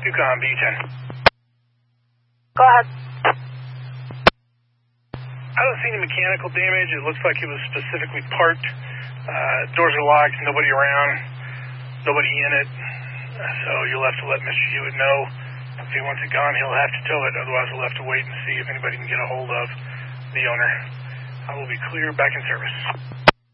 Yukon B10. Go ahead. I don't see any mechanical damage. It looks like it was specifically parked. Doors are locked, nobody around, nobody in it. So you'll have to let Mr. Hewitt know. If he wants it gone, he'll have to tow it. Otherwise, we'll have to wait and see if anybody can get a hold of the owner. I will be clear, back in service.